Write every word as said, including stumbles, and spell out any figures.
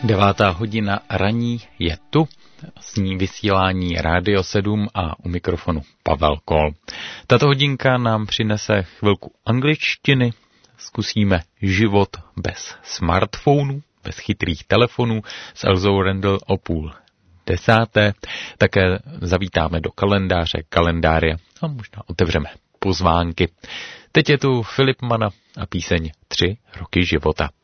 Devátá hodina raní je tu, s ní vysílání Rádio sedm a u mikrofonu Pavel Kol. Tato hodinka nám přinese chvilku angličtiny, zkusíme život bez smartphonů, bez chytrých telefonů s Elzou Rendl o půl desáté. Také zavítáme do kalendáře, kalendáře a možná otevřeme pozvánky. Teď je tu Filip Mana a píseň Tři roky života.